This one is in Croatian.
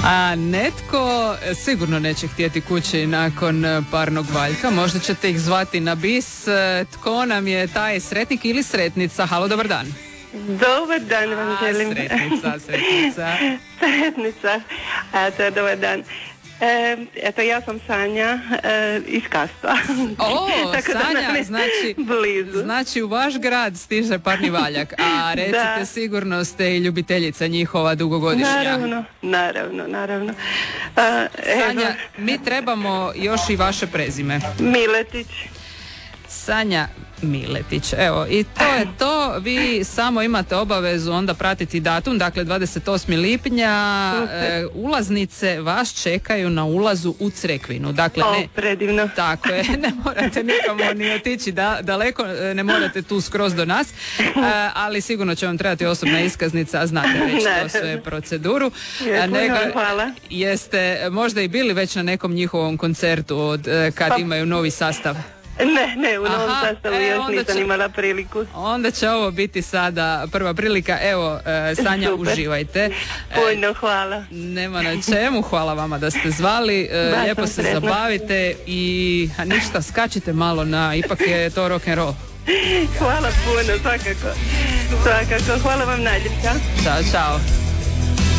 A netko sigurno neće htjeti kući nakon parnog valjka. Možda ćete ih zvati na bis. Tko nam je taj sretnik ili sretnica? Halo, dobar dan. Dobar dan vam želim. Sretnica. Sretnica. Dobar dan. Eto, ja sam Sanja iz Kastva. Sanja, blizu. Znači u vaš grad stiže parni valjak, a recite sigurno ste i ljubiteljica njihova dugogodišnja. Naravno. Sanja, mi trebamo još i vaše prezime. Miletić. Sanja Miletić, evo, i to je to. Vi samo imate obavezu onda pratiti datum, dakle 28. lipnja, ulaznice vas čekaju na ulazu u Crekvinu. Dakle, predivno. Tako je, ne morate nikamo ni otići daleko, ne morate tu skroz do nas, ali sigurno će vam trebati osobna iskaznica, a znate već to sve proceduru. Hvala. Jeste možda i bili već na nekom njihovom koncertu od kad imaju novi sastav? Ne, u novom sastavu još nisam imala priliku. Onda će ovo biti sada prva prilika. Evo, Sanja, super. Uživajte. Puno hvala. Nema na čemu, hvala vama da ste zvali. Lijepo se zabavite i ništa, skačite malo ipak je to rock'n'roll. Hvala puno, svakako. Hvala vam najljepša. Ćao.